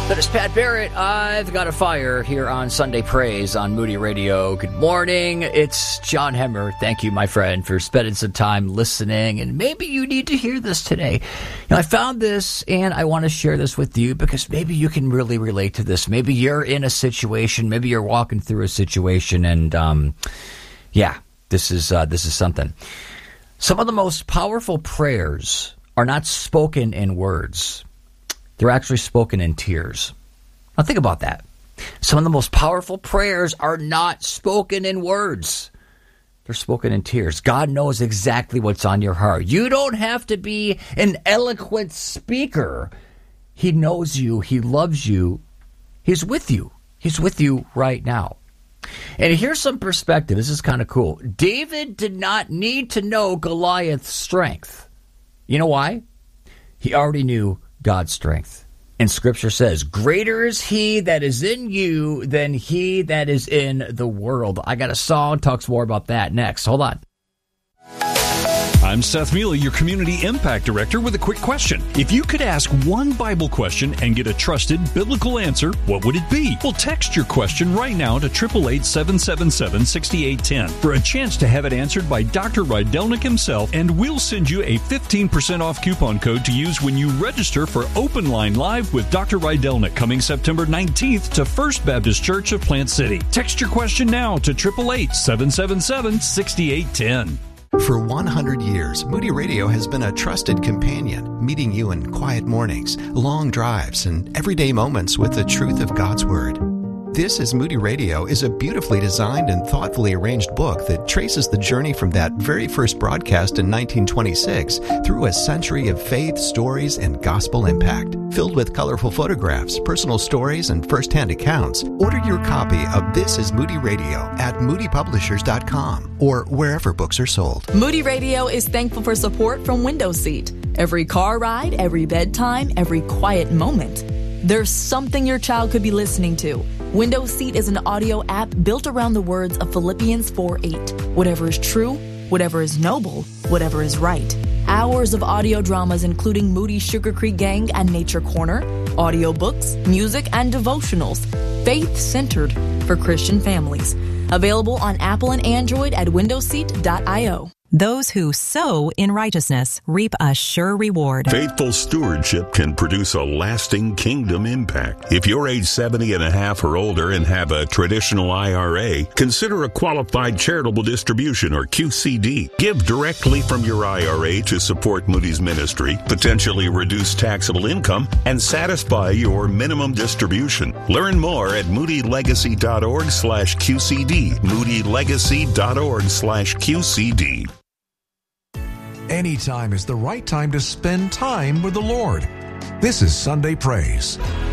That is Pat Barrett. I've got a fire here on Sunday Praise on Moody Radio. Good morning. It's John Hemmer. Thank you, my friend, for spending some time listening. And maybe you need to hear this today. I found this and I want to share this with you because maybe you can really relate to this. Maybe you're in a situation. Maybe you're walking through a situation. And this is something. Some of the most powerful prayers are not spoken in words. They're actually spoken in tears. Now think about that. Some of the most powerful prayers are not spoken in words. They're spoken in tears. God knows exactly what's on your heart. You don't have to be an eloquent speaker. He knows you. He loves you. He's with you. He's with you right now. And here's some perspective. This is kind of cool. David did not need to know Goliath's strength. You know why? He already knew God's strength. And Scripture says, greater is he that is in you than he that is in the world. I got a song, talks more about that next. Hold on. I'm Seth Mealy, your Community Impact Director, with a quick question. If you could ask one Bible question and get a trusted biblical answer, what would it be? Well, text your question right now to 888-777-6810 for a chance to have it answered by Dr. Rydelnik himself, and we'll send you a 15% off coupon code to use when you register for Open Line Live with Dr. Rydelnik coming September 19th to First Baptist Church of Plant City. Text your question now to 888-777-6810. For 100 years, Moody Radio has been a trusted companion, meeting you in quiet mornings, long drives, and everyday moments with the truth of God's Word. This is Moody Radio is a beautifully designed and thoughtfully arranged book that traces the journey from that very first broadcast in 1926 through a century of faith, stories, and gospel impact. Filled with colorful photographs, personal stories, and first-hand accounts, order your copy of This is Moody Radio at moodypublishers.com or wherever books are sold. Moody Radio is thankful for support from Window Seat. Every car ride, every bedtime, every quiet moment. There's something your child could be listening to. Window Seat is an audio app built around the words of Philippians 4:8. Whatever is true, whatever is noble, whatever is right. Hours of audio dramas including Moody's Sugar Creek Gang and Nature Corner, audiobooks, music, and devotionals. Faith-centered for Christian families. Available on Apple and Android at windowseat.io. Those who sow in righteousness reap a sure reward. Faithful stewardship can produce a lasting kingdom impact. If you're age 70 and a half or older and have a traditional IRA, consider a qualified charitable distribution or QCD. Give directly from your IRA to support Moody's ministry, potentially reduce taxable income, and satisfy your minimum distribution. Learn more at moodylegacy.org/QCD. moodylegacy.org/QCD. Anytime is the right time to spend time with the Lord. This is Sunday Praise.